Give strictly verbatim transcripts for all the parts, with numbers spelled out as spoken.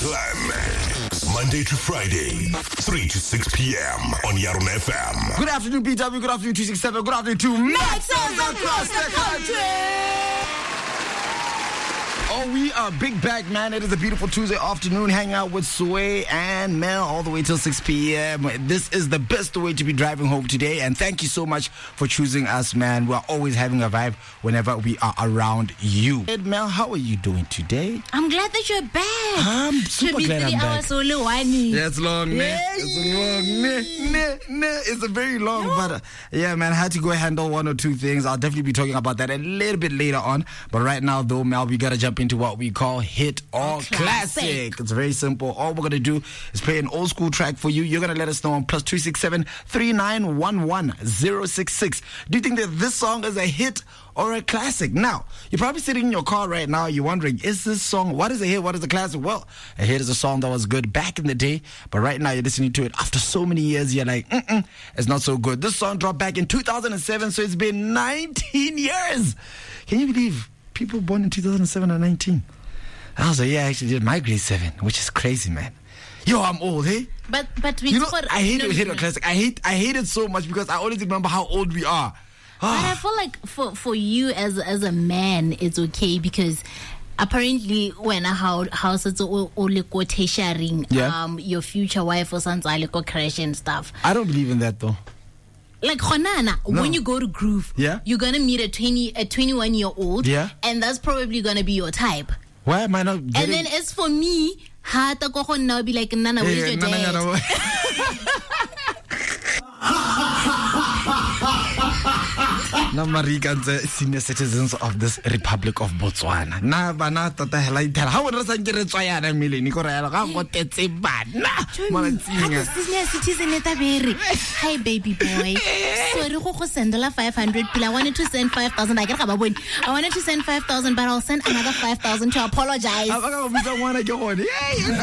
Climax, Monday to Friday, three to six p.m. on Yaron F M. Good afternoon, B W. Good afternoon, two sixty-seven. Good afternoon to Maxons across the country. Oh, we are big back, man. It is a beautiful Tuesday afternoon, hanging out with Sway and Mel all the way till six p.m. This is the best way to be driving home today, and thank you so much for choosing us, man. We're always having a vibe whenever we are around you. Ed, Mel, how are you doing today? I'm glad that you're back. I'm super Should glad be three I'm back. hours only one. Yeah, it's long, Yeah, man. It's a long, nah, nah, nah. It's a very long, but uh, yeah, man, I had to go handle one or two things. I'll definitely be talking about that a little bit later on. But right now, though, Mel, we gotta jump into what we call hit or classic. classic. It's very simple. All we're gonna do is play an old school track for you. You're gonna let us know on plus two six seven three nine one one zero six six. Do you think that this song is a hit or a classic? Now, you're probably sitting in your car right now. You're wondering, is this song, what is a hit? What is a classic? Well, a hit is a song that was good back in the day, but right now you're listening to it after so many years. You're like, mm-mm, it's not so good. This song dropped back in two thousand seven, so it's been nineteen years. Can you believe people born in two thousand seven are nineteen? I was like, yeah, I actually did my grade seven, which is crazy, man. Yo, I'm old, hey? But but we You know, for, I hate no, it, hit or classic. I hate, I hate it so much because I always remember how old we are. But I feel like for, for you as as a man, it's okay because apparently when how house it's only sharing Yeah. um your future wife or something like crash and stuff. I don't believe in that, though. Like Khonana, No. when you go to Groove, Yeah. you're gonna meet a twenty a twenty-one year old, Yeah. and that's probably gonna be your type. Why am I not getting... And then as for me, hata ko go now be like, Nana, where's Yeah, your no, no, dad? no, no. Na Marikans, senior citizens of this Republic of Botswana. Na bana tota hela itela. Ha bona sa nkere tswayana mileni ko rela ga go tetse bana. Mara tsinga. Senior citizen etabere. Hi baby boy. Sorry go go sendela five hundred pila. I wanted to send five thousand. I ga ba bone. I wanted to send five thousand, but I'll send another five thousand to apologize. Aba ga go bitsa ngwana ke gone. Hey, you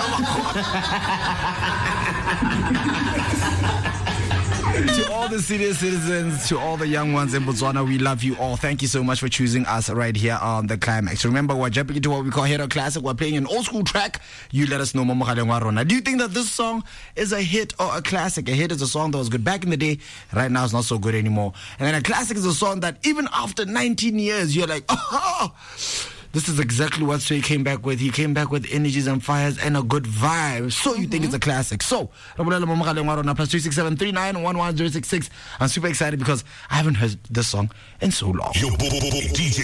know. To all the senior citizens, to all the young ones in Botswana, we love you all. Thank you so much for choosing us right here on The Climax. Remember, we're jumping into what we call Hit or Classic. We're playing an old school track. You let us know. Do you think that this song is a hit or a classic? A hit is a song that was good back in the day. Right now, it's not so good anymore. And then a classic is a song that even after nineteen years, you're like, oh, this is exactly what Sway came back with. He came back with energies and fires and a good vibe. So you mm-hmm. think it's a classic. So, plus three six seven three nine one one zero six six. I'm super excited because I haven't heard this song in so long. Yo, D J